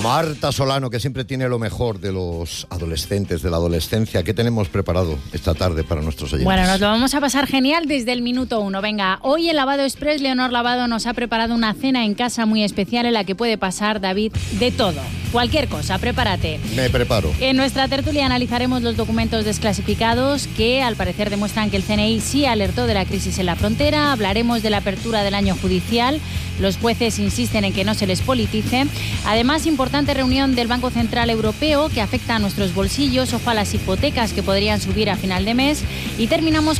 Marta Solano, que siempre tiene lo mejor de los adolescentes, de la adolescencia. ¿Qué tenemos preparado esta tarde para nuestros oyentes? Bueno, nos lo vamos a pasar genial desde el minuto 1. Venga, hoy en Lavado Express, Leonor Lavado nos ha preparado una cena en casa muy especial en la que puede pasar, David, de todo. Cualquier cosa, prepárate. Me preparo. En nuestra tertulia analizaremos los documentos desclasificados que al parecer demuestran que el CNI sí alertó de la crisis en la frontera. Hablaremos de la apertura del año judicial. Los jueces insisten en que no se les politice. Además, importante reunión del Banco Central Europeo que afecta a nuestros bolsillos. Ojo a las hipotecas que podrían subir a final de mes. Y terminamos